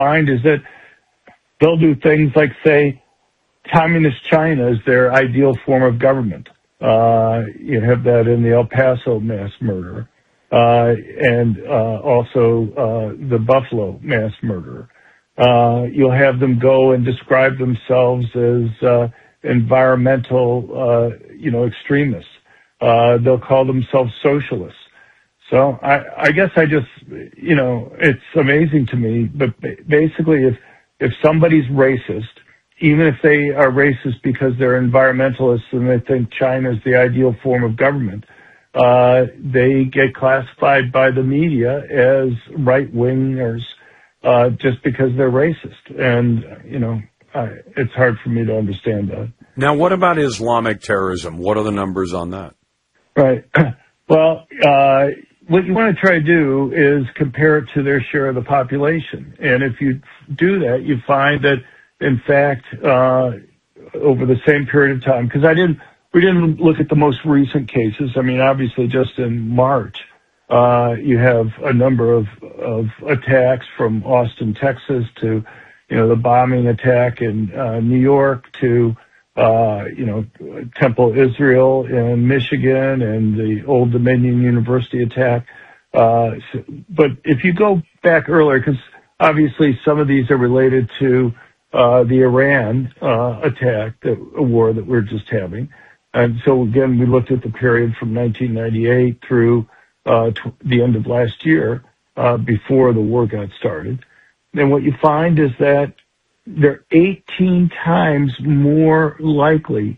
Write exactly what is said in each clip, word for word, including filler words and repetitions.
find is that they'll do things like say, Communist China is their ideal form of government. Uh, you have that in the El Paso mass murder, uh, and uh, also uh, the Buffalo mass murder. Uh, you'll have them go and describe themselves as uh, environmental, uh, you know, extremists. Uh, they'll call themselves socialists. So I, I guess I just, you know, it's amazing to me, but basically if, if somebody's racist, even if they are racist because they're environmentalists and they think China is the ideal form of government, uh, they get classified by the media as right-wingers, uh, just because they're racist. And, you know, I, it's hard for me to understand that. Now, what about Islamic terrorism? What are the numbers on that? Right. Well, uh, what you want to try to do is compare it to their share of the population. And if you do that, you find that, in fact, uh, over the same period of time, because I didn't, we didn't look at the most recent cases. I mean, obviously, just in March, uh, you have a number of, of attacks from Austin, Texas, to, you know, the bombing attack in uh, New York, to, uh, you know, Temple Israel in Michigan, and the Old Dominion University attack. Uh, so, but if you go back earlier, because obviously some of these are related to uh, the Iran uh, attack, the a war that we're just having. And so again, we looked at the period from nineteen ninety-eight through uh, t- the end of last year, uh, before the war got started. And what you find is that they're eighteen times more likely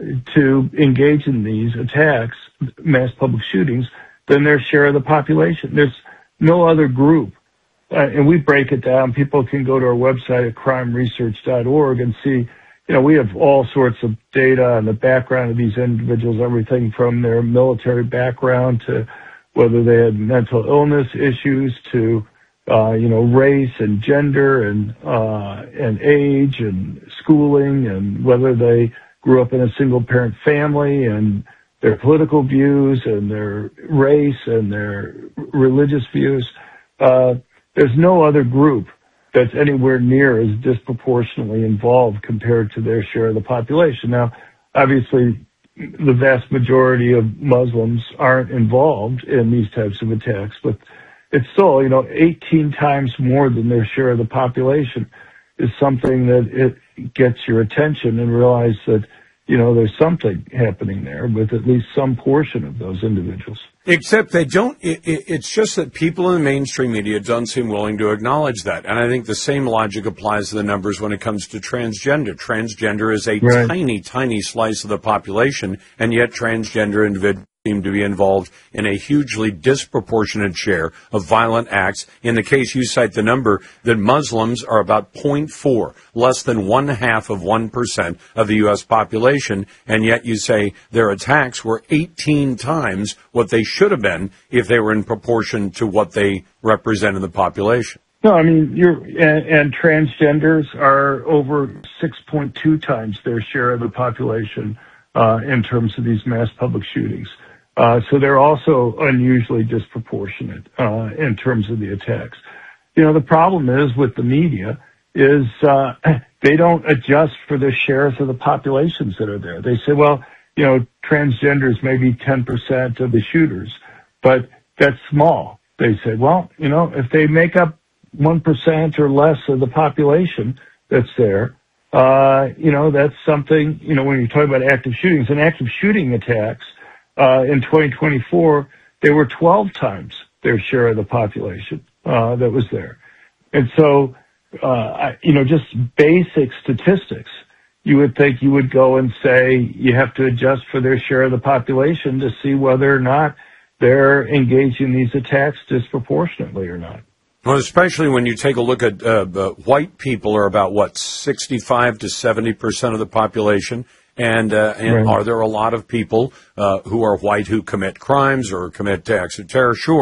to engage in these attacks, mass public shootings, than their share of the population. There's no other group. Uh, and we break it down. People can go to our website at crime research dot org and see, you know, we have all sorts of data on the background of these individuals, everything from their military background to whether they had mental illness issues to Uh, you know, race and gender and, uh, and age and schooling, and whether they grew up in a single parent family, and their political views and their race and their religious views. Uh, there's no other group that's anywhere near as disproportionately involved compared to their share of the population. Now, obviously, the vast majority of Muslims aren't involved in these types of attacks, but it's still, you know, eighteen times more than their share of the population is something that it gets your attention and realize that, you know, there's something happening there with at least some portion of those individuals. Except they don't, it, it, it's just that people in the mainstream media don't seem willing to acknowledge that. And I think the same logic applies to the numbers when it comes to transgender. Transgender is a right. tiny, tiny slice of the population, and yet transgender individuals seem to be involved in a hugely disproportionate share of violent acts. In the case you cite the number that Muslims are about zero point four, less than one half of one percent of the U S population, and yet you say their attacks were eighteen times what they should have been if they were in proportion to what they represent in the population. No, I mean, you're, and, and transgenders are over six point two times their share of the population uh, in terms of these mass public shootings. Uh, so they're also unusually disproportionate, uh, in terms of the attacks. You know, the problem is with the media is, uh, they don't adjust for the shares of the populations that are there. They say, well, you know, transgenders may be ten percent of the shooters, but that's small. They say, well, you know, if they make up one percent or less of the population that's there, uh, you know, that's something, you know, when you're talking about active shootings and active shooting attacks, Uh, in twenty twenty-four, they were twelve times their share of the population uh, that was there. And so, uh, I, you know, just basic statistics, you would think you would go and say you have to adjust for their share of the population to see whether or not they're engaging in these attacks disproportionately or not. Well, especially when you take a look at uh, uh, white people are about, what, sixty-five to seventy percent of the population. And, uh, and right. Are there a lot of people uh, who are white who commit crimes or commit acts of terror? Sure.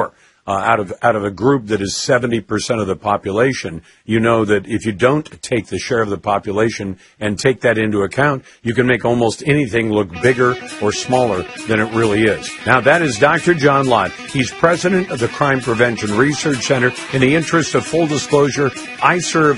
uh, out of out of a group that is seventy percent of the population, you know that if you don't take the share of the population and take that into account, you can make almost anything look bigger or smaller than it really is. Now, that is Doctor John Lott. He's president of the Crime Prevention Research Center. In the interest of full disclosure, I serve